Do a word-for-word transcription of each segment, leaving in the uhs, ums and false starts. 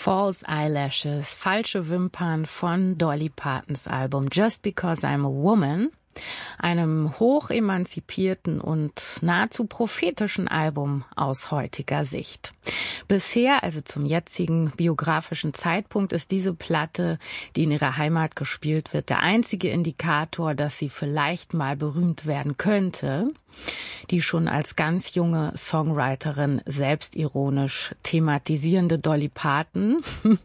False Eyelashes, falsche Wimpern von Dolly Partons Album Just Because I'm a Woman, einem hoch emanzipierten und nahezu prophetischen Album aus heutiger Sicht. Bisher, also zum jetzigen biografischen Zeitpunkt, ist diese Platte, die in ihrer Heimat gespielt wird, der einzige Indikator, dass sie vielleicht mal berühmt werden könnte. Die schon als ganz junge Songwriterin selbstironisch thematisierende Dolly Parton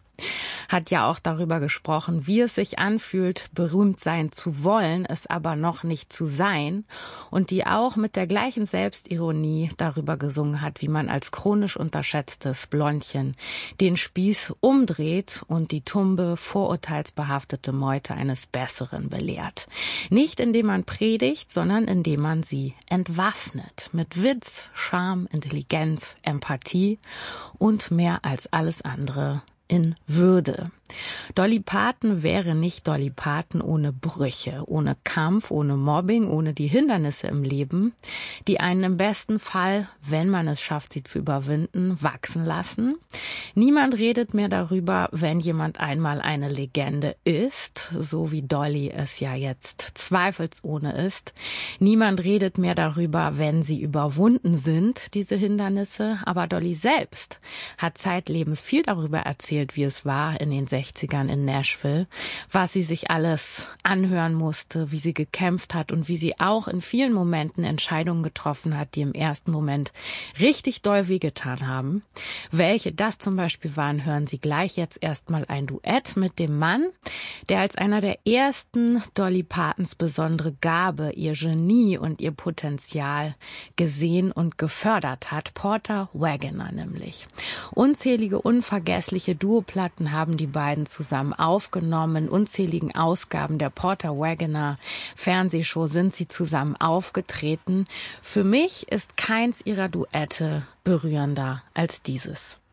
hat ja auch darüber gesprochen, wie es sich anfühlt, berühmt sein zu wollen, es aber noch nicht zu sein, und die auch mit der gleichen Selbstironie darüber gesungen hat, wie man als chronisch unterschätztes Blondchen den Spieß umdreht und die tumbe, vorurteilsbehaftete Meute eines Besseren belehrt. Nicht indem man predigt, sondern indem man sie entwaffnet. Mit Witz, Charme, Intelligenz, Empathie und mehr als alles andere in Würde. Dolly Parton wäre nicht Dolly Parton ohne Brüche, ohne Kampf, ohne Mobbing, ohne die Hindernisse im Leben, die einen im besten Fall, wenn man es schafft, sie zu überwinden, wachsen lassen. Niemand redet mehr darüber, wenn jemand einmal eine Legende ist, so wie Dolly es ja jetzt zweifelsohne ist. Niemand redet mehr darüber, wenn sie überwunden sind, diese Hindernisse. Aber Dolly selbst hat zeitlebens viel darüber erzählt, wie es war in den sechzigern in Nashville, was sie sich alles anhören musste, wie sie gekämpft hat und wie sie auch in vielen Momenten Entscheidungen getroffen hat, die im ersten Moment richtig doll wehgetan haben. Welche das zum Beispiel waren, hören Sie gleich. Jetzt erstmal ein Duett mit dem Mann, der als einer der ersten Dolly Partons besondere Gabe, ihr Genie und ihr Potenzial gesehen und gefördert hat. Porter Wagoner nämlich. Unzählige unvergessliche Duoplatten haben die beiden zusammen aufgenommen. In unzähligen Ausgaben der Porter Wagoner Fernsehshow sind sie zusammen aufgetreten. Für mich ist keins ihrer Duette berührender als dieses.